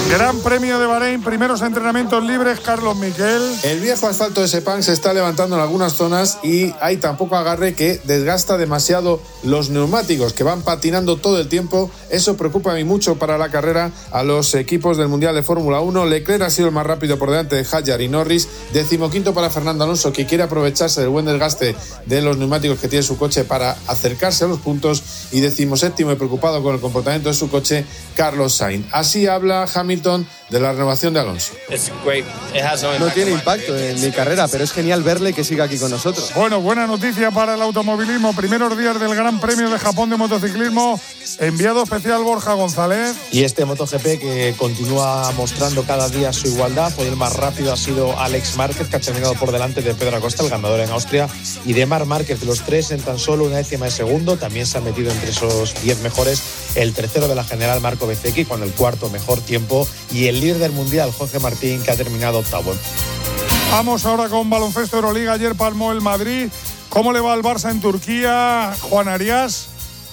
Gran Premio de Bahrein, primeros entrenamientos libres, Carlos Miquel. El viejo asfalto de Sepang se está levantando en algunas zonas y hay tan poco agarre que desgasta demasiado los neumáticos, que van patinando todo el tiempo. Eso preocupa a mí mucho para la carrera a los equipos del Mundial de Fórmula 1. Leclerc ha sido el más rápido por delante de Hadjar y Norris. 15º para Fernando Alonso, que quiere aprovecharse del buen desgaste de los neumáticos que tiene su coche para acercarse a los puntos. Y 17º y preocupado con el comportamiento de su coche, Carlos Sainz. Así habla Hamilton de la renovación de Alonso. No tiene impacto en mi carrera, pero es genial verle que siga aquí con nosotros. Bueno, buena noticia para el automovilismo. Primeros días del Gran Premio de Japón de motociclismo. Enviado especial Borja González. Y este MotoGP que continúa mostrando cada día su igualdad. Hoy el más rápido ha sido Alex Márquez, que ha terminado por delante de Pedro Acosta, el ganador en Austria, y de Marc Márquez. Los tres en tan solo una décima de segundo. También se ha metido entre esos 10 mejores el tercero de la general, Marco Bezzecchi, con el cuarto mejor tiempo, y el líder del mundial, Jorge Martín, que ha terminado octavo. Vamos ahora con baloncesto Euroliga. Ayer palmó el Madrid. ¿Cómo le va al Barça en Turquía, Juan Arias?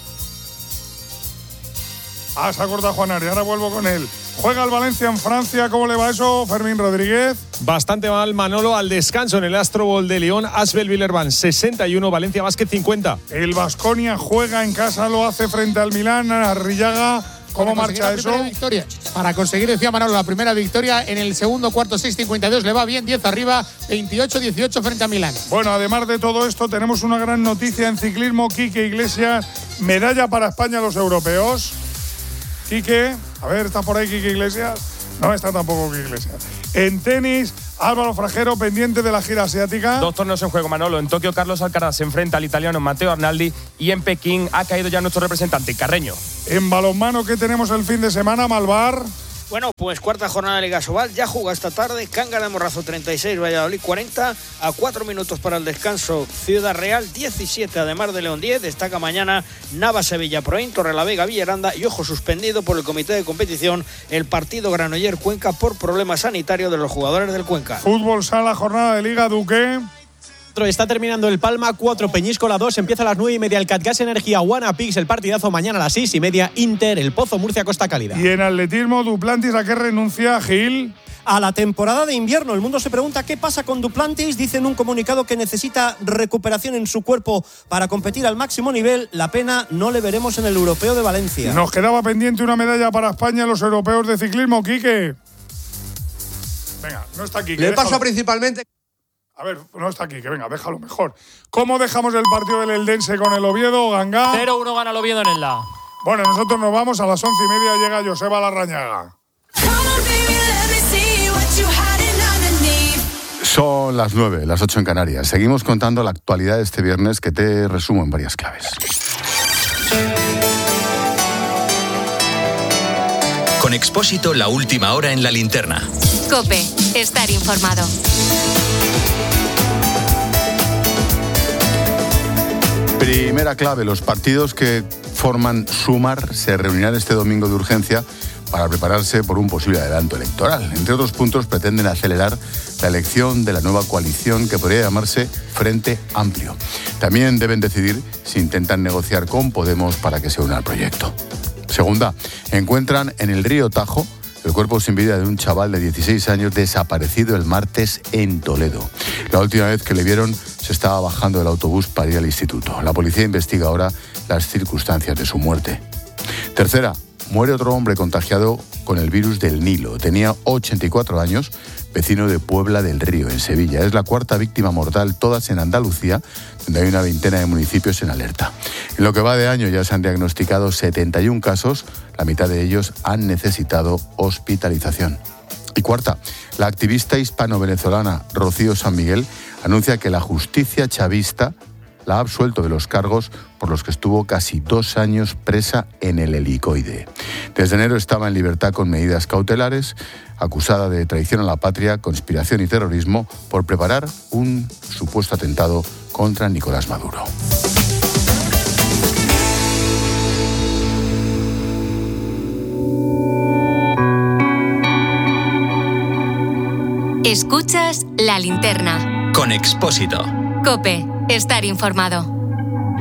Se ha cortado Juan Arias, ahora vuelvo con él. Juega el Valencia en Francia, ¿cómo le va eso, Fermín Rodríguez? Bastante mal, Manolo, al descanso en el Astro Bowl de León. Asbel Villerban 61, Valencia Basket 50. El Baskonia juega en casa, lo hace frente al Milán, Arrillaga. ¿Cómo marcha eso? Para conseguir, decía Manolo, la primera victoria en el segundo cuarto, 6:52, le va bien, 10 arriba, 28-18 frente a Milán. Bueno, además de todo esto, tenemos una gran noticia en ciclismo. Quique Iglesias, medalla para España a los europeos. Quique, a ver, ¿está por ahí Quique Iglesias? No está tampoco Quique Iglesias. En tenis, Álvaro Fragero, pendiente de la gira asiática. 2 torneos en juego, Manolo. En Tokio, Carlos Alcaraz se enfrenta al italiano Matteo Arnaldi, y en Pekín ha caído ya nuestro representante, Carreño. En balonmano, ¿qué tenemos el fin de semana, Malvar? Bueno, pues cuarta jornada de Liga Sobal, ya juega esta tarde, Cángara de Morrazo 36, Valladolid 40, a 4 minutos para el descanso, Ciudad Real 17, además de León 10, destaca mañana Nava-Sevilla Proin, Torrelavega Villaranda, y ojo, suspendido por el comité de competición el partido Granollers-Cuenca por problemas sanitarios de los jugadores del Cuenca. Fútbol sala, jornada de Liga, Duque. Está terminando el Palma, 4 Peñíscola 2, empieza a las 9:30 el Catgas Energía Guanapix, el partidazo mañana a las 6:30 Inter, el Pozo Murcia Costa Cálida. Y en atletismo, Duplantis, ¿a qué renuncia, Gil? A la temporada de invierno. El mundo se pregunta qué pasa con Duplantis. Dice en un comunicado que necesita recuperación en su cuerpo para competir al máximo nivel. La pena, no le veremos en el Europeo de Valencia. Nos quedaba pendiente una medalla para España en los europeos de ciclismo, Quique. Venga, no está Quique. Le paso principalmente. A ver, no está aquí, que venga, déjalo mejor. ¿Cómo dejamos el partido del Eldense con el Oviedo, Gangá? 0-1 gana el Oviedo en el La. Bueno, nosotros nos vamos, a las 11:30 llega Joseba Larrañaga. Son las 9, las 8 en Canarias. Seguimos contando la actualidad de este viernes, que te resumo en varias claves. Con Expósito, la última hora en la linterna. COPE, estar informado. Primera clave, los partidos que forman Sumar se reunirán este domingo de urgencia para prepararse por un posible adelanto electoral. Entre otros puntos, pretenden acelerar la elección de la nueva coalición que podría llamarse Frente Amplio. También deben decidir si intentan negociar con Podemos para que se una al proyecto. Segunda, encuentran en el río Tajo el cuerpo sin vida de un chaval de 16 años desaparecido el martes en Toledo. La última vez que le vieron se estaba bajando del autobús para ir al instituto. La policía investiga ahora las circunstancias de su muerte. Tercera, muere otro hombre contagiado con el virus del Nilo. Tenía 84 años, vecino de Puebla del Río, en Sevilla. Es la cuarta víctima mortal, todas en Andalucía, donde hay una veintena de municipios en alerta. En lo que va de año ya se han diagnosticado 71 casos, la mitad de ellos han necesitado hospitalización. Y cuarta, la activista hispano-venezolana Rocío San Miguel anuncia que la justicia chavista la ha absuelto de los cargos por los que estuvo casi 2 años presa en el Helicoide. Desde enero estaba en libertad con medidas cautelares, acusada de traición a la patria, conspiración y terrorismo por preparar un supuesto atentado contra Nicolás Maduro. Escuchas La Linterna. Con Expósito. COPE, estar informado.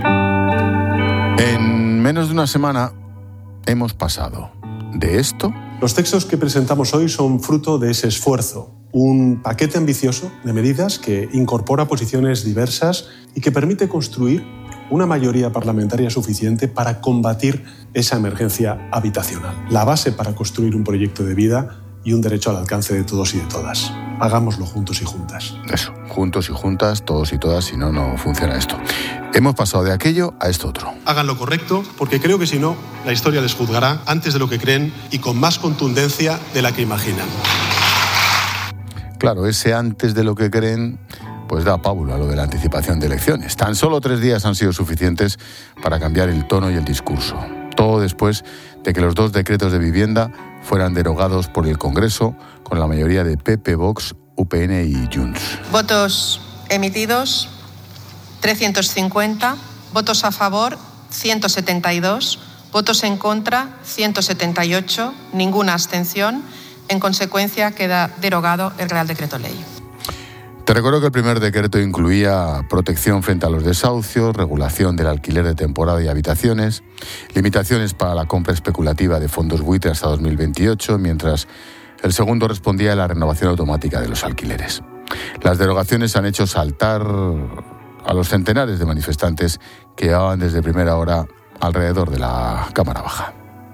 En menos de una semana hemos pasado de esto Los textos que presentamos hoy son fruto de ese esfuerzo, un paquete ambicioso de medidas que incorpora posiciones diversas y que permite construir una mayoría parlamentaria suficiente para combatir esa emergencia habitacional, la base para construir un proyecto de vida y un derecho al alcance de todos y de todas. Hagámoslo juntos y juntas. Eso, juntos y juntas, todos y todas, si no, no funciona esto. Hemos pasado de aquello a esto otro. Hagan lo correcto, porque creo que si no, la historia les juzgará antes de lo que creen y con más contundencia de la que imaginan. Claro, ese antes de lo que creen, pues da pábulo a lo de la anticipación de elecciones. Tan solo 3 días han sido suficientes para cambiar el tono y el discurso. Todo después de que los 2 decretos de vivienda fueran derogados por el Congreso con la mayoría de PP, Vox, UPN y Junts. Votos emitidos, 350. Votos a favor, 172. Votos en contra, 178. Ninguna abstención. En consecuencia, queda derogado el Real Decreto Ley. Te recuerdo que el primer decreto incluía protección frente a los desahucios, regulación del alquiler de temporada y habitaciones, limitaciones para la compra especulativa de fondos buitre hasta 2028, mientras el segundo respondía a la renovación automática de los alquileres. Las derogaciones han hecho saltar a los centenares de manifestantes que llevaban desde primera hora alrededor de la Cámara Baja.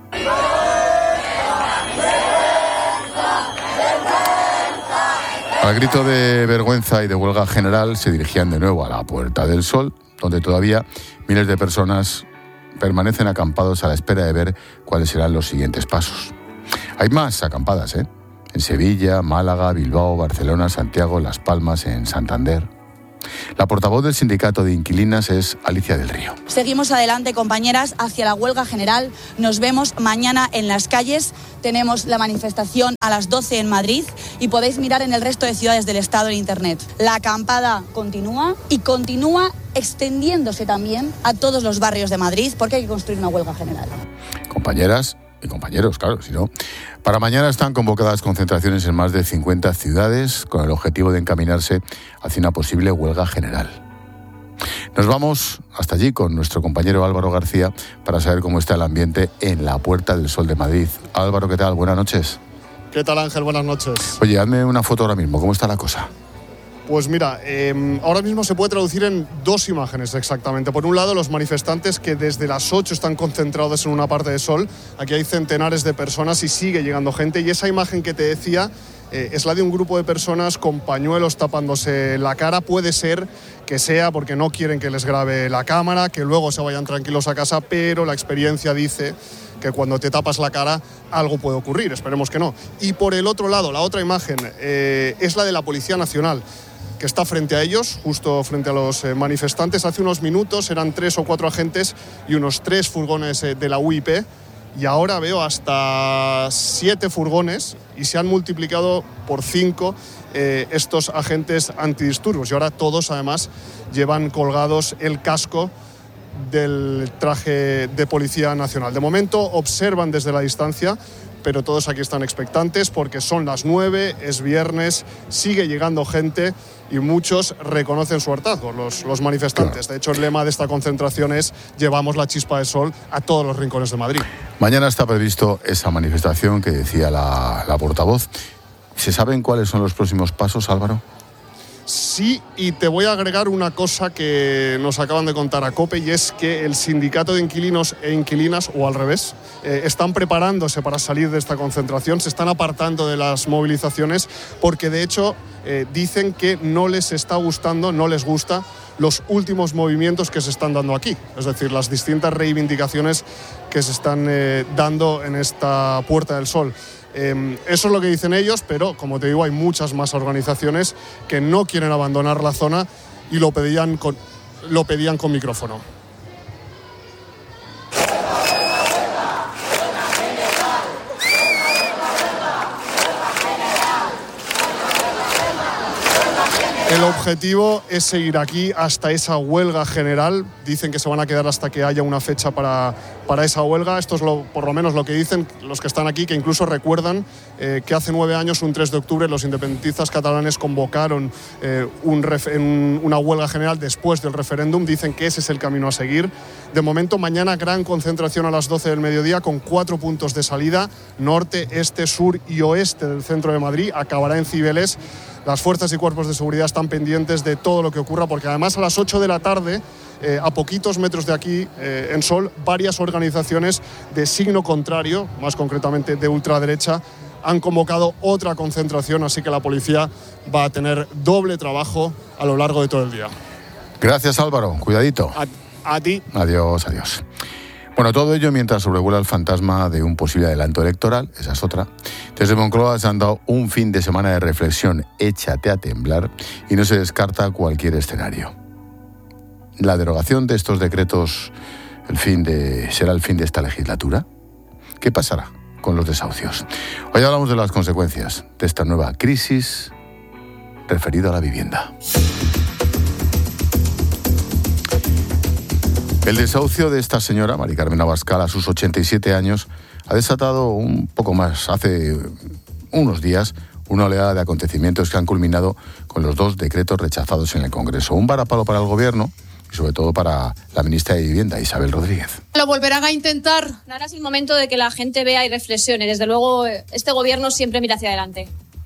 Al grito de vergüenza y de huelga general se dirigían de nuevo a la Puerta del Sol, donde todavía miles de personas permanecen acampados a la espera de ver cuáles serán los siguientes pasos. Hay más acampadas, en Sevilla, Málaga, Bilbao, Barcelona, Santiago, Las Palmas, en Santander. La portavoz del sindicato de inquilinas es Alicia del Río. Seguimos adelante, compañeras, hacia la huelga general. Nos vemos mañana en las calles. Tenemos la manifestación a las 12 en Madrid y podéis mirar en el resto de ciudades del Estado en Internet. La acampada continúa y continúa extendiéndose también a todos los barrios de Madrid porque hay que construir una huelga general. Compañeras y compañeros, claro, si no. Para mañana están convocadas concentraciones en más de 50 ciudades con el objetivo de encaminarse hacia una posible huelga general. Nos vamos hasta allí con nuestro compañero Álvaro García para saber cómo está el ambiente en la Puerta del Sol de Madrid. Álvaro, ¿qué tal? Buenas noches. ¿Qué tal, Ángel? Buenas noches. Oye, hazme una foto ahora mismo. ¿Cómo está la cosa? Pues mira, ahora mismo se puede traducir en 2 imágenes exactamente. Por un lado, los manifestantes que desde las 8 están concentrados en una parte de Sol. Aquí hay centenares de personas y sigue llegando gente. Y esa imagen que te decía es la de un grupo de personas con pañuelos tapándose la cara. Puede ser que sea porque no quieren que les grabe la cámara, que luego se vayan tranquilos a casa, pero la experiencia dice que cuando te tapas la cara algo puede ocurrir, esperemos que no. Y por el otro lado, la otra imagen es la de la Policía Nacional, que está frente a ellos, justo frente a los manifestantes. Hace unos minutos eran 3 o 4 agentes y unos 3 furgones de la UIP, y ahora veo hasta 7 furgones y se han multiplicado por 5 estos agentes antidisturbios, y ahora todos además llevan colgados el casco del traje de Policía Nacional. De momento observan desde la distancia, pero todos aquí están expectantes porque son las 9, es viernes, sigue llegando gente y muchos reconocen su hartazgo, los manifestantes. De hecho, el lema de esta concentración es «Llevamos la chispa de sol a todos los rincones de Madrid». Mañana está previsto esa manifestación que decía la portavoz. ¿Se saben cuáles son los próximos pasos, Álvaro? Sí, y te voy a agregar una cosa que nos acaban de contar a COPE, y es que el sindicato de inquilinos e inquilinas, o al revés, están preparándose para salir de esta concentración, se están apartando de las movilizaciones porque de hecho dicen que no les está gustando, no les gusta los últimos movimientos que se están dando aquí, es decir, las distintas reivindicaciones que se están dando en esta Puerta del Sol. Eso es lo que dicen ellos, pero como te digo, hay muchas más organizaciones que no quieren abandonar la zona y lo pedían con micrófono. El objetivo es seguir aquí hasta esa huelga general. Dicen que se van a quedar hasta que haya una fecha para esa huelga. Esto es por lo menos lo que dicen los que están aquí, que incluso recuerdan que hace 9 años, un 3 de octubre, los independentistas catalanes convocaron una huelga general después del referéndum. Dicen que ese es el camino a seguir. De momento, mañana gran concentración a las 12 del mediodía con 4 puntos de salida: norte, este, sur y oeste del centro de Madrid. Acabará en Cibeles. Las fuerzas y cuerpos de seguridad están pendientes de todo lo que ocurra, porque además a las 8 de la tarde, a poquitos metros de aquí, en Sol, varias organizaciones de signo contrario, más concretamente de ultraderecha, han convocado otra concentración, así que la policía va a tener doble trabajo a lo largo de todo el día. Gracias, Álvaro. Cuidadito. A ti. Adiós, adiós. Bueno, todo ello mientras sobrevuela el fantasma de un posible adelanto electoral, esa es otra. Desde Moncloa se han dado un fin de semana de reflexión, échate a temblar, y no se descarta cualquier escenario. La derogación de estos decretos será el fin de esta legislatura. ¿Qué pasará con los desahucios? Hoy hablamos de las consecuencias de esta nueva crisis referida a la vivienda. El desahucio de esta señora, Mari Carmen Abascal, a sus 87 años, ha desatado un poco más, hace unos días, una oleada de acontecimientos que han culminado con los 2 decretos rechazados en el Congreso. Un varapalo para el Gobierno y sobre todo para la ministra de Vivienda, Isabel Rodríguez. ¿Lo volverán a intentar? Ahora es el momento de que la gente vea y reflexione. Desde luego, este Gobierno siempre mira hacia adelante.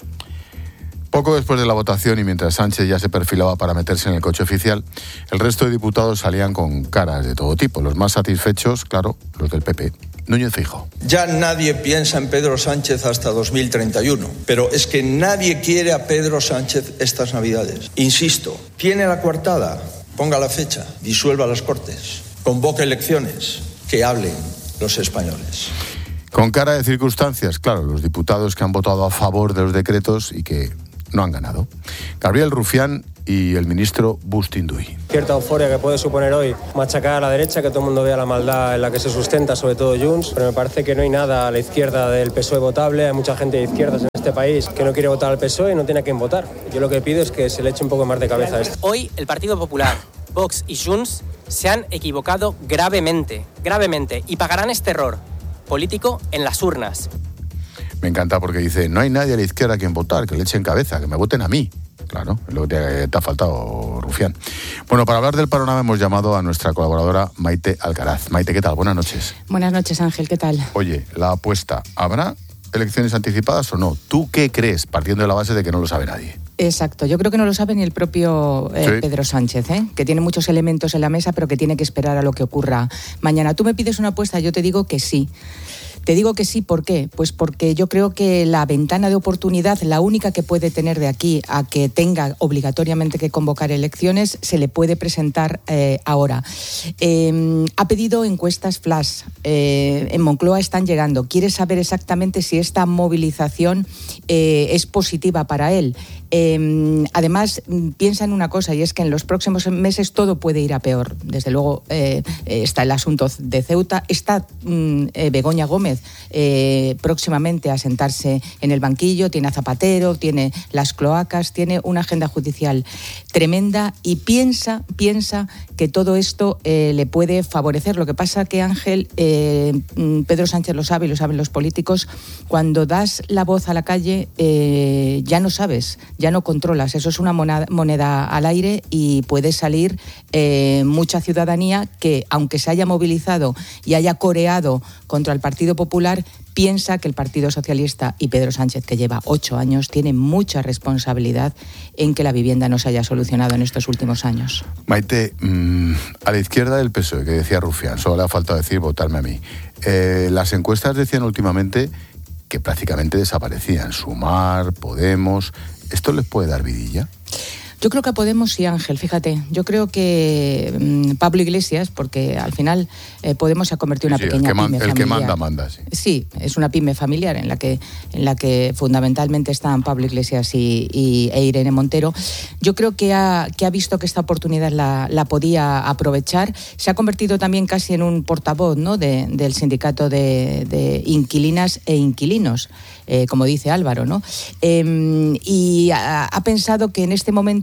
Poco después de la votación y mientras Sánchez ya se perfilaba para meterse en el coche oficial, el resto de diputados salían con caras de todo tipo. Los más satisfechos, claro, los del PP. Núñez Feijóo. Ya nadie piensa en Pedro Sánchez hasta 2031, pero es que nadie quiere a Pedro Sánchez estas Navidades. Insisto, tiene la coartada, ponga la fecha, disuelva las Cortes, convoque elecciones, que hablen los españoles. Con cara de circunstancias, claro, los diputados que han votado a favor de los decretos y que no han ganado. Gabriel Rufián y el ministro Bustinduy. Cierta euforia que puede suponer hoy machacar a la derecha, que todo el mundo vea la maldad en la que se sustenta, sobre todo Junts, pero me parece que no hay nada a la izquierda del PSOE votable. Hay mucha gente de izquierdas en este país que no quiere votar al PSOE y no tiene a quién votar. Yo lo que pido es que se le eche un poco más de cabeza a esto. Hoy el Partido Popular, Vox y Junts se han equivocado gravemente, y pagarán este error político en las urnas. Me encanta porque dice, no hay nadie a la izquierda a quien votar, que le echen cabeza, que me voten a mí. Claro, es lo que te ha faltado, Rufián. Bueno, para hablar del panorama hemos llamado a nuestra colaboradora Maite Alcaraz. Maite, ¿qué tal? Buenas noches. Buenas noches, Ángel, ¿qué tal? Oye, la apuesta, ¿habrá elecciones anticipadas o no? ¿Tú qué crees, partiendo de la base de que no lo sabe nadie? Exacto, yo creo que no lo sabe ni el propio Pedro Sánchez, que tiene muchos elementos en la mesa, pero que tiene que esperar a lo que ocurra mañana. Tú me pides una apuesta, yo te digo que sí. Te digo que sí, ¿por qué? Pues porque yo creo que la ventana de oportunidad, la única que puede tener de aquí a que tenga obligatoriamente que convocar elecciones, se le puede presentar ahora. Ha pedido encuestas flash. En Moncloa están llegando. Quiere saber exactamente si esta movilización es positiva para él. Además, piensa en una cosa, y es que en los próximos meses todo puede ir a peor. Desde luego está el asunto de Ceuta, está Begoña Gómez próximamente a sentarse en el banquillo, tiene a Zapatero, tiene las cloacas, tiene una agenda judicial tremenda y piensa que todo esto le puede favorecer. Lo que pasa que, Ángel, Pedro Sánchez lo sabe y lo saben los políticos, cuando das la voz a la calle ya no sabes, ya no controlas, eso es una moneda al aire y puede salir mucha ciudadanía que, aunque se haya movilizado y haya coreado contra el Partido Popular, piensa que el Partido Socialista y Pedro Sánchez, que lleva 8 años, tiene mucha responsabilidad en que la vivienda no se haya solucionado en estos últimos años. Maite, a la izquierda del PSOE, que decía Rufián, solo le ha faltado decir votarme a mí. Las encuestas decían últimamente que prácticamente desaparecían. Sumar, Podemos, ¿esto les puede dar vidilla? Yo creo que a Podemos sí, Ángel, fíjate. Yo creo que Pablo Iglesias, porque al final Podemos se ha convertido en una pequeña pyme familiar. El que manda, sí. Sí, es una pyme familiar en la que fundamentalmente están Pablo Iglesias e Irene Montero. Yo creo que ha visto que esta oportunidad la podía aprovechar. Se ha convertido también casi en un portavoz, ¿no?, del sindicato de inquilinas e inquilinos, como dice Álvaro, ¿no? Y ha pensado que en este momento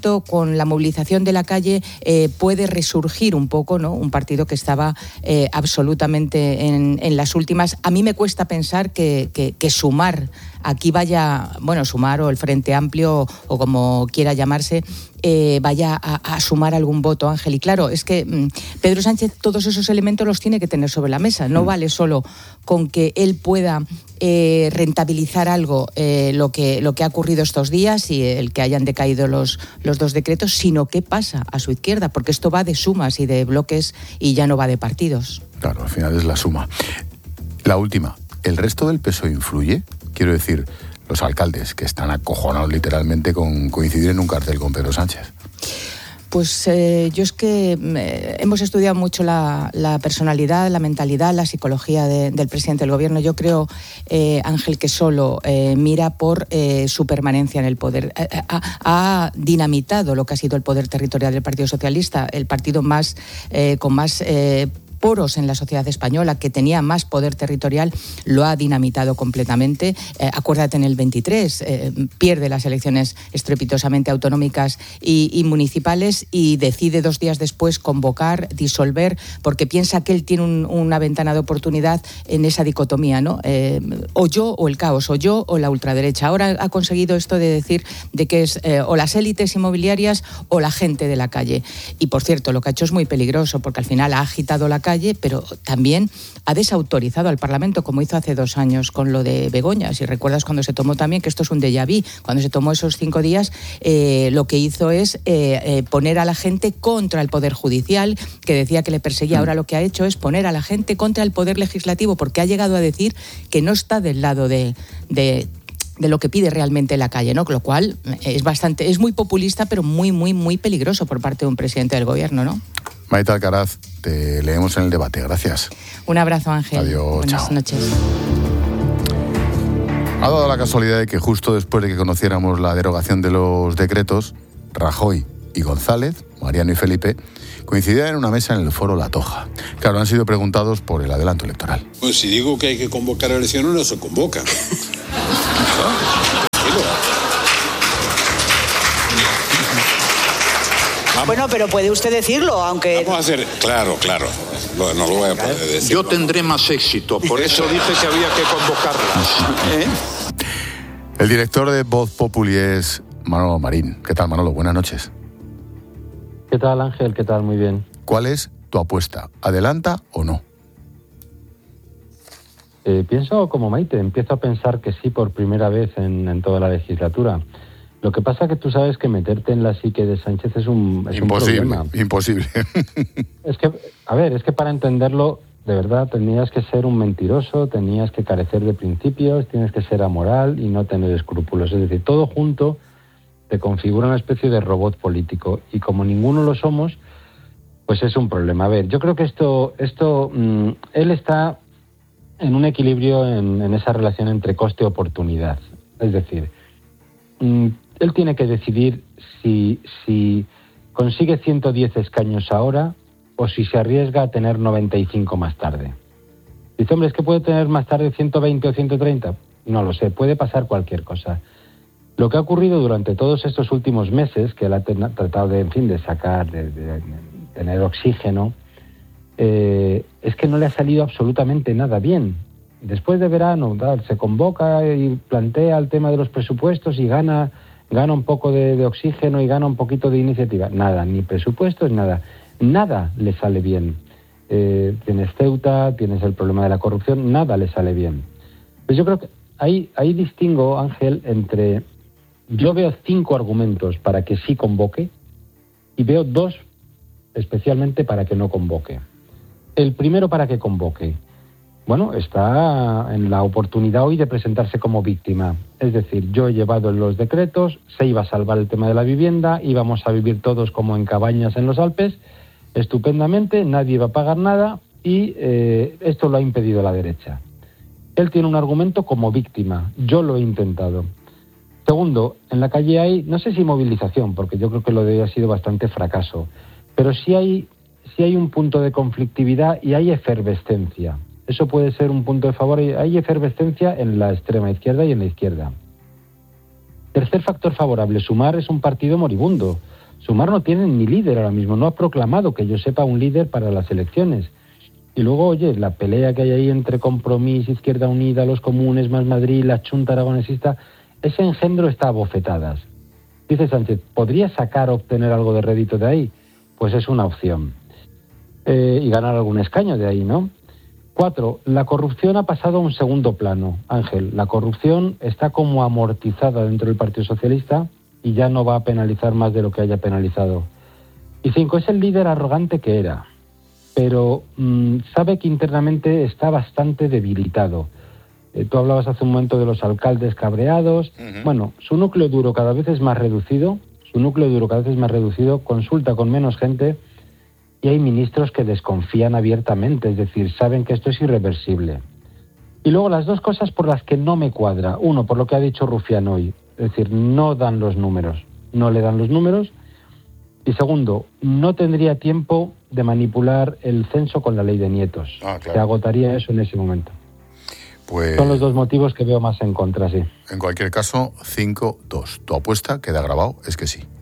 momento, con la movilización de la calle, puede resurgir un poco, ¿no? Un partido que estaba absolutamente en las últimas. A mí me cuesta pensar que Sumar aquí vaya, bueno, Sumar o el Frente Amplio o como quiera llamarse, vaya a sumar algún voto, Ángel. Y claro, es que Pedro Sánchez todos esos elementos los tiene que tener sobre la mesa. No vale solo con que él pueda rentabilizar algo, lo que ha ocurrido estos días y el que hayan decaído los dos decretos, sino qué pasa a su izquierda, porque esto va de sumas y de bloques y ya no va de partidos. Claro, al final es la suma. La última, ¿el resto del PSOE influye? Quiero decir, los alcaldes que están acojonados literalmente con coincidir en un cartel con Pedro Sánchez. Pues yo es que hemos estudiado mucho la personalidad, la mentalidad, la psicología del presidente del gobierno. Yo creo, Ángel, que solo mira por su permanencia en el poder. Ha dinamitado lo que ha sido el poder territorial del Partido Socialista, el partido más con más poros en la sociedad española, que tenía más poder territorial, lo ha dinamitado completamente. Acuérdate, en el 23 pierde las elecciones estrepitosamente autonómicas y municipales y decide 2 días después convocar, disolver, porque piensa que él tiene una ventana de oportunidad en esa dicotomía, ¿no? O yo o el caos, o yo o la ultraderecha. Ahora ha conseguido esto de decir de que es o las élites inmobiliarias o la gente de la calle. Y por cierto, lo que ha hecho es muy peligroso, porque al final ha agitado la calle, pero también ha desautorizado al Parlamento, como hizo hace 2 años con lo de Begoña. Si recuerdas, cuando se tomó también, que esto es un déjà vu, cuando se tomó esos 5 días, lo que hizo es poner a la gente contra el Poder Judicial, que decía que le perseguía. Ahora lo que ha hecho es poner a la gente contra el Poder Legislativo, porque ha llegado a decir que no está del lado de lo que pide realmente la calle, ¿no? Con lo cual es muy populista, pero muy, muy, muy peligroso por parte de un presidente del gobierno, ¿no? Maite Alcaraz, te leemos en el debate. Gracias. Un abrazo, Ángel. Adiós. Buenas chao. noches. Ha dado la casualidad de que justo después de que conociéramos la derogación de los decretos, Rajoy y González, Mariano y Felipe, coincidían en una mesa en el foro La Toja. Claro, han sido preguntados por el adelanto electoral. Pues si digo que hay que convocar elecciones, no se convocan. Bueno, pero puede usted decirlo, aunque... Vamos a hacer... Claro. No lo voy a poder decir. Yo tendré más éxito, por eso dije que había que convocarlas. El director de Voz Populi es Manolo Marín. ¿Qué tal, Manolo? Buenas noches. ¿Qué tal, Ángel? ¿Qué tal? Muy bien. ¿Cuál es tu apuesta? ¿Adelanta o no? Pienso como Maite, empiezo a pensar que sí por primera vez en toda la legislatura. Lo que pasa es que tú sabes que meterte en la psique de Sánchez es un problema. Imposible. Es que para entenderlo, de verdad, tenías que ser un mentiroso, tenías que carecer de principios, tienes que ser amoral y no tener escrúpulos. Es decir, todo junto te configura una especie de robot político. Y como ninguno lo somos, pues es un problema. A ver, yo creo que él está en un equilibrio en esa relación entre coste y oportunidad. Es decir, él tiene que decidir si consigue 110 escaños ahora o si se arriesga a tener 95 más tarde. Dice, hombre, ¿es que puede tener más tarde 120 o 130? No lo sé, puede pasar cualquier cosa. Lo que ha ocurrido durante todos estos últimos meses, que él ha tratado de sacar, de tener oxígeno, es que no le ha salido absolutamente nada bien. Después de verano se convoca y plantea el tema de los presupuestos y gana un poco de oxígeno y gana un poquito de iniciativa. Nada, ni presupuestos, nada le sale bien. Tienes Ceuta, tienes el problema de la corrupción, nada le sale bien. Pues yo creo que ahí distingo, Ángel, entre... Yo veo 5 argumentos para que sí convoque y veo 2 especialmente para que no convoque. El primero para que convoque. Bueno, está en la oportunidad hoy de presentarse como víctima. Es decir, yo he llevado los decretos, se iba a salvar el tema de la vivienda, íbamos a vivir todos como en cabañas en los Alpes, estupendamente, nadie iba a pagar nada y esto lo ha impedido la derecha. Él tiene un argumento como víctima, yo lo he intentado. Segundo, en la calle hay, no sé si movilización, porque yo creo que lo de hoy ha sido bastante fracaso, pero sí hay un punto de conflictividad y hay efervescencia. Eso puede ser un punto de favor. Hay efervescencia en la extrema izquierda y en la izquierda. Tercer factor favorable, Sumar es un partido moribundo. Sumar no tiene ni líder ahora mismo, no ha proclamado, que yo sepa, un líder para las elecciones. Y luego, oye, la pelea que hay ahí entre Compromís, Izquierda Unida, los comunes, Más Madrid, la Chunta aragonesista, ese engendro está a bofetadas. Dice Sánchez, ¿podría sacar o obtener algo de rédito de ahí? Pues es una opción. Y ganar algún escaño de ahí, ¿no? 4, la corrupción ha pasado a un segundo plano, Ángel. La corrupción está como amortizada dentro del Partido Socialista y ya no va a penalizar más de lo que haya penalizado. Y 5, es el líder arrogante que era, pero sabe que internamente está bastante debilitado. Tú hablabas hace un momento de los alcaldes cabreados. Bueno, su núcleo duro cada vez es más reducido, consulta con menos gente y hay ministros que desconfían abiertamente, es decir, saben que esto es irreversible. Y luego las dos cosas por las que no me cuadra. Uno, por lo que ha dicho Rufián hoy, es decir, no le dan los números. Y segundo, no tendría tiempo de manipular el censo con la ley de nietos. Se agotaría eso en ese momento. Pues, son los dos motivos que veo más en contra, sí. En cualquier caso, 5-2. Tu apuesta, queda grabado, es que sí.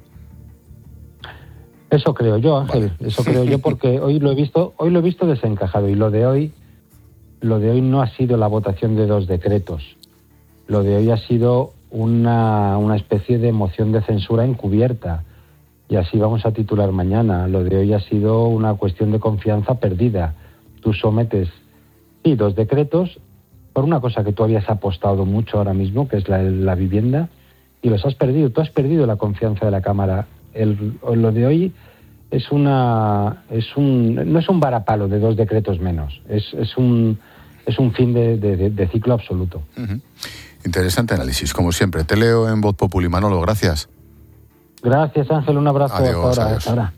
Eso creo yo, Ángel. Vale. Eso creo yo, porque hoy lo he visto desencajado. Y lo de hoy no ha sido la votación de 2 decretos. Lo de hoy ha sido una especie de moción de censura encubierta. Y así vamos a titular mañana. Lo de hoy ha sido una cuestión de confianza perdida. Tú sometes, 2 decretos por una cosa que tú habías apostado mucho ahora mismo, que es la vivienda, y los has perdido. Tú has perdido la confianza de la Cámara. Lo de hoy no es un varapalo de 2 decretos menos. Es un fin de ciclo absoluto. Interesante análisis, como siempre. Te leo en Voz Populi. Manolo, gracias. Gracias, Ángel. Un abrazo. Adiós, hasta ahora.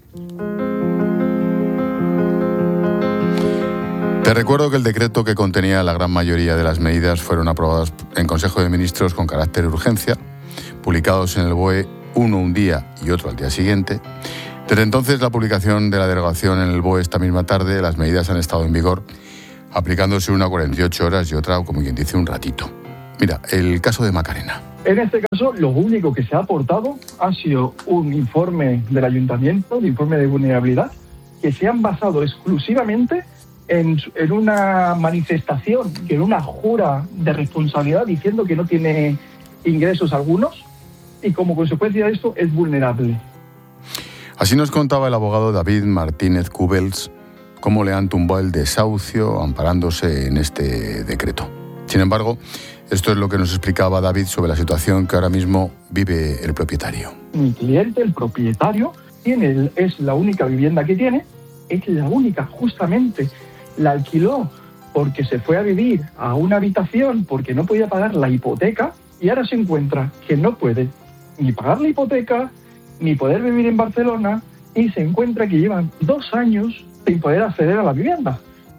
Te recuerdo que el decreto que contenía la gran mayoría de las medidas fueron aprobadas en Consejo de Ministros con carácter de urgencia, publicados en el BOE, uno un día y otro al día siguiente. Desde entonces, la publicación de la derogación en el BOE esta misma tarde, las medidas han estado en vigor, aplicándose una 48 horas y otra, como quien dice, un ratito. Mira, el caso de Macarena. En este caso, lo único que se ha aportado ha sido un informe del ayuntamiento, un informe de vulnerabilidad, que se han basado exclusivamente en una manifestación, en una jura de responsabilidad diciendo que no tiene ingresos algunos y como consecuencia de esto es vulnerable. Así nos contaba el abogado David Martínez Cubels cómo le han tumbado el desahucio amparándose en este decreto. Sin embargo, esto es lo que nos explicaba David sobre la situación que ahora mismo vive el propietario. Mi cliente, el propietario, es la única vivienda que tiene, es la única, justamente la alquiló porque se fue a vivir a una habitación porque no podía pagar la hipoteca y ahora se encuentra que no puede ni pagar la hipoteca, ni poder vivir en Barcelona y se encuentra que llevan 2 años sin poder acceder a la vivienda.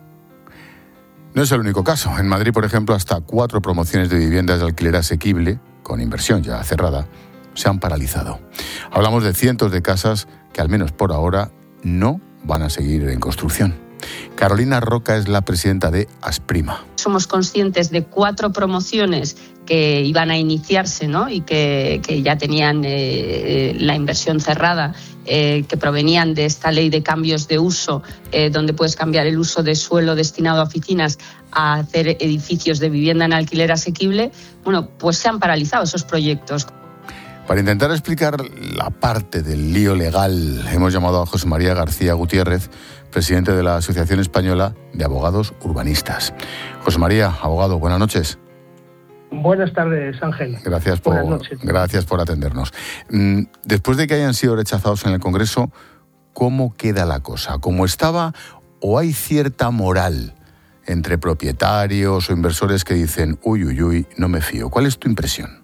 No es el único caso. En Madrid, por ejemplo, hasta 4 promociones de viviendas de alquiler asequible, con inversión ya cerrada, se han paralizado. Hablamos de cientos de casas que, al menos por ahora, no van a seguir en construcción. Carolina Roca es la presidenta de Asprima. Somos conscientes de 4 promociones que iban a iniciarse, ¿no? Y que ya tenían la inversión cerrada, que provenían de esta ley de cambios de uso, donde puedes cambiar el uso de suelo destinado a oficinas a hacer edificios de vivienda en alquiler asequible. Bueno, pues se han paralizado esos proyectos. Para intentar explicar la parte del lío legal, hemos llamado a José María García Gutiérrez, presidente de la Asociación Española de Abogados Urbanistas. José María, abogado, buenas noches. Buenas tardes, Ángel. Gracias por atendernos. Después de que hayan sido rechazados en el Congreso, ¿cómo queda la cosa? ¿Cómo estaba o hay cierta moral entre propietarios o inversores que dicen, uy, no me fío? ¿Cuál es tu impresión?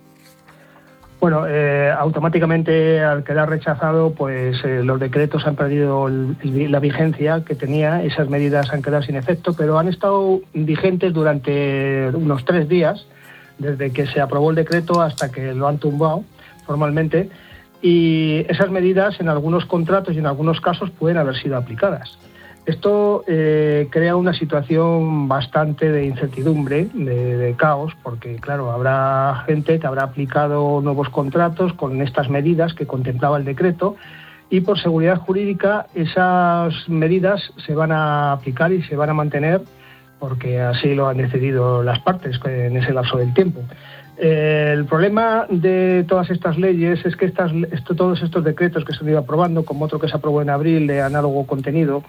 Bueno, automáticamente al quedar rechazado, pues los decretos han perdido la vigencia que tenía, esas medidas han quedado sin efecto, pero han estado vigentes durante unos 3 días, desde que se aprobó el decreto hasta que lo han tumbado formalmente, y esas medidas en algunos contratos y en algunos casos pueden haber sido aplicadas. Esto crea una situación bastante de incertidumbre, de caos, porque claro, habrá gente que habrá aplicado nuevos contratos con estas medidas que contemplaba el decreto, y por seguridad jurídica esas medidas se van a aplicar y se van a mantener porque así lo han decidido las partes en ese lapso del tiempo. El problema de todas estas leyes es que todos estos decretos que se han ido aprobando, como otro que se aprobó en abril de análogo contenido,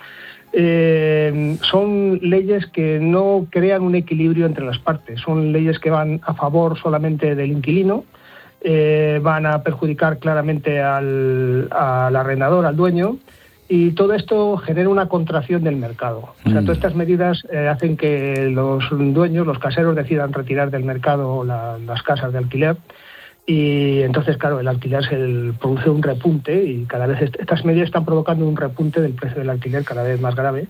son leyes que no crean un equilibrio entre las partes. Son leyes que van a favor solamente del inquilino, van a perjudicar claramente al arrendador, al dueño, y todo esto genera una contracción del mercado. O sea, todas estas medidas hacen que los dueños, los caseros, decidan retirar del mercado las casas de alquiler, y entonces, claro, el alquiler produce un repunte, y cada vez estas medidas están provocando un repunte del precio del alquiler cada vez más grave.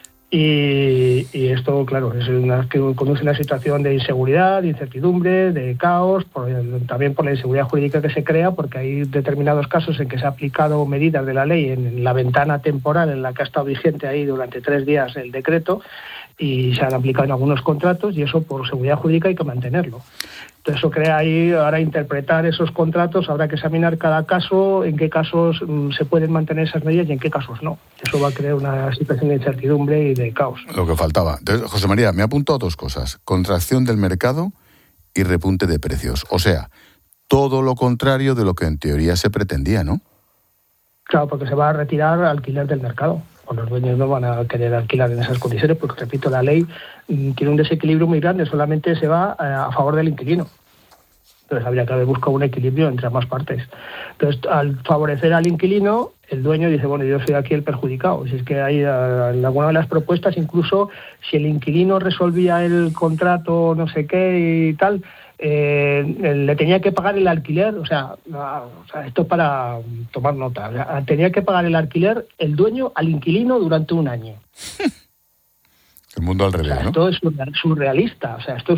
Y esto, claro, que conduce a una situación de inseguridad, de incertidumbre, de caos, también por la inseguridad jurídica que se crea, porque hay determinados casos en que se ha aplicado medidas de la ley en la ventana temporal en la que ha estado vigente ahí durante 3 días el decreto, y se han aplicado en algunos contratos, y eso por seguridad jurídica hay que mantenerlo. Entonces eso crea ahí, ahora interpretar esos contratos, habrá que examinar cada caso, en qué casos se pueden mantener esas medidas y en qué casos no. Eso va a crear una situación de incertidumbre y de caos. Lo que faltaba. Entonces, José María, me ha apuntado 2 cosas: contracción del mercado y repunte de precios. O sea, todo lo contrario de lo que en teoría se pretendía, ¿no? Claro, porque se va a retirar alquiler del mercado. Los dueños no van a querer alquilar en esas condiciones porque, repito, la ley tiene un desequilibrio muy grande, solamente se va a favor del inquilino. Entonces habría que haber buscado un equilibrio entre ambas partes. Entonces, al favorecer al inquilino, el dueño dice, bueno, yo soy aquí el perjudicado. Si es que hay en alguna de las propuestas, incluso si el inquilino resolvía el contrato no sé qué y tal, le tenía que pagar el alquiler, o sea, esto es para tomar nota, o sea, tenía que pagar el alquiler el dueño al inquilino durante 1 año. El mundo al revés, o sea, ¿no? Esto es surrealista,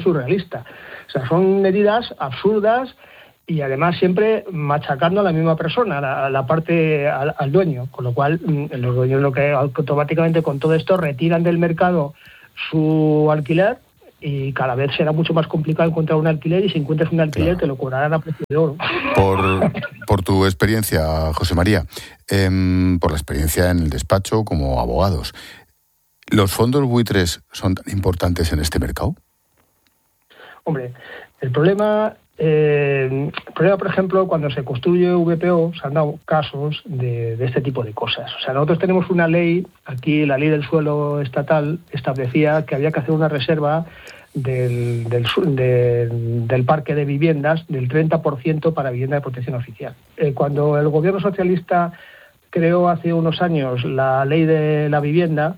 O sea, son medidas absurdas y además siempre machacando a la misma persona, a la parte, al dueño, con lo cual los dueños lo que automáticamente con todo esto retiran del mercado su alquiler, y cada vez será mucho más complicado encontrar un alquiler, y si encuentras un alquiler te lo cobrarán a precio de oro. Por tu experiencia, José María, por la experiencia en el despacho como abogados, ¿los fondos buitres son tan importantes en este mercado? Hombre, el problema, por ejemplo, cuando se construye VPO, se han dado casos de este tipo de cosas. O sea, nosotros tenemos una ley, aquí la ley del suelo estatal establecía que había que hacer una reserva del parque de viviendas del 30% para vivienda de protección oficial. Cuando el gobierno socialista creó hace unos años la ley de la vivienda,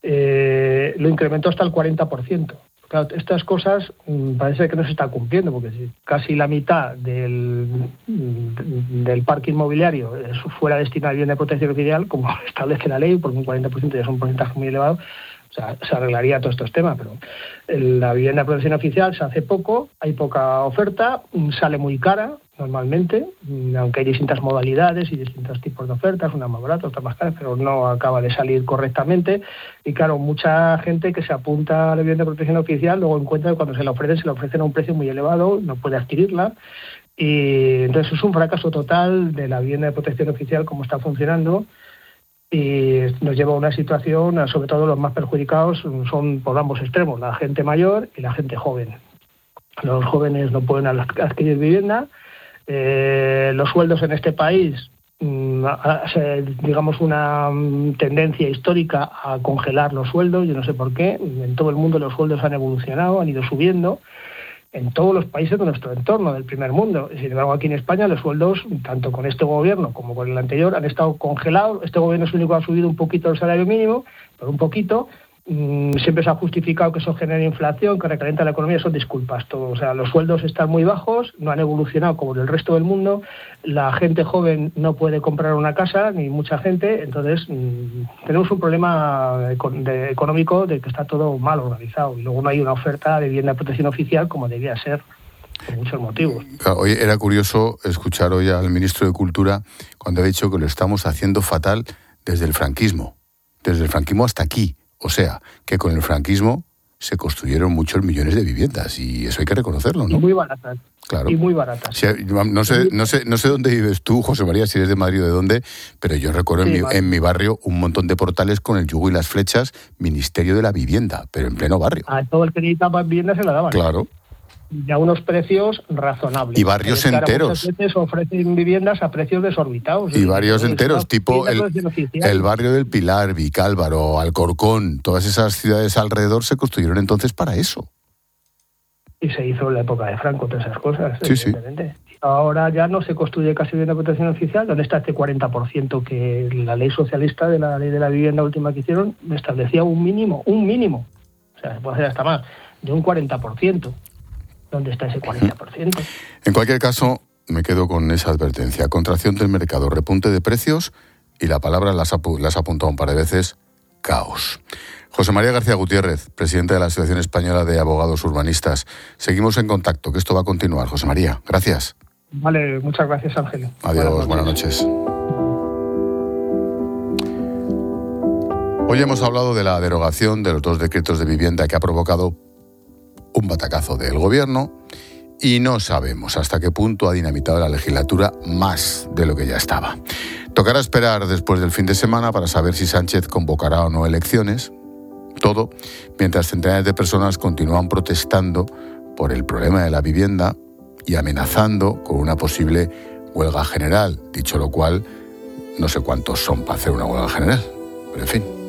lo incrementó hasta el 40%. Claro, estas cosas parece que no se está cumpliendo, porque si casi la mitad del parque inmobiliario fuera destinado a vivienda de protección oficial, como establece la ley, porque un 40% ya es un porcentaje muy elevado, o sea, se arreglaría todos estos temas. Pero la vivienda de protección oficial se hace poco, hay poca oferta, sale muy cara normalmente, aunque hay distintas modalidades y distintos tipos de ofertas, unas más baratas, otras más caras, pero no acaba de salir correctamente. Y claro, mucha gente que se apunta a la vivienda de protección oficial luego encuentra que cuando se la ofrecen a un precio muy elevado, no puede adquirirla. Y entonces es un fracaso total de la vivienda de protección oficial como está funcionando, y nos lleva a una situación, sobre todo los más perjudicados son por ambos extremos, la gente mayor y la gente joven. Los jóvenes no pueden adquirir vivienda. Los sueldos en este país, digamos, una tendencia histórica a congelar los sueldos. Yo no sé por qué. En todo el mundo los sueldos han evolucionado, han ido subiendo en todos los países de nuestro entorno, del primer mundo. Sin embargo, aquí en España los sueldos, tanto con este gobierno como con el anterior, han estado congelados. Este gobierno es el único que ha subido un poquito el salario mínimo, pero un poquito. Siempre se ha justificado que eso genera inflación, que recalienta la economía. Son disculpas todo. O sea, los sueldos están muy bajos, no han evolucionado como en el resto del mundo. La gente joven no puede comprar una casa, ni mucha gente. Entonces tenemos un problema económico de que está todo mal organizado, y luego no hay una oferta de vivienda de protección oficial como debía ser, por muchos motivos. Hoy era curioso escuchar hoy al ministro de Cultura cuando ha dicho que lo estamos haciendo fatal desde el franquismo. desde el franquismo hasta aquí. O sea, que con el franquismo se construyeron muchos millones de viviendas y eso hay que reconocerlo, ¿no? Y muy baratas. Claro. Y muy baratas. Sí, no sé dónde vives tú, José María, si eres de Madrid o de dónde, pero yo recuerdo en mi barrio un montón de portales con el yugo y las flechas, Ministerio de la Vivienda, pero en pleno barrio. A todo el que necesitaba vivienda se la daban. Claro. Y a unos precios razonables. Y barrios enteros. Muchas veces ofrecen viviendas a precios desorbitados. Y barrios enteros, tipo el barrio del Pilar, Vicálvaro, Alcorcón, todas esas ciudades alrededor se construyeron entonces para eso. Y se hizo en la época de Franco todas esas cosas, sí, evidentemente. Sí. Ahora ya no se construye casi vivienda de protección oficial. ¿Dónde está este 40% que la ley socialista de la ley de la vivienda última que hicieron establecía un mínimo? O sea, se puede hacer hasta más, de un 40%. ¿Dónde está ese 40%? En cualquier caso, me quedo con esa advertencia. Contracción del mercado, repunte de precios y la palabra las ha apuntado un par de veces, caos. José María García Gutiérrez, presidente de la Asociación Española de Abogados Urbanistas. Seguimos en contacto, que esto va a continuar. José María, gracias. Vale, muchas gracias, Ángel. Adiós, buenas noches. Hoy hemos hablado de la derogación de los 2 decretos de vivienda que ha provocado un batacazo del gobierno y no sabemos hasta qué punto ha dinamitado la legislatura más de lo que ya estaba. Tocará esperar después del fin de semana para saber si Sánchez convocará o no elecciones. Todo mientras centenares de personas continúan protestando por el problema de la vivienda y amenazando con una posible huelga general. Dicho lo cual, no sé cuántos son para hacer una huelga general, pero en fin.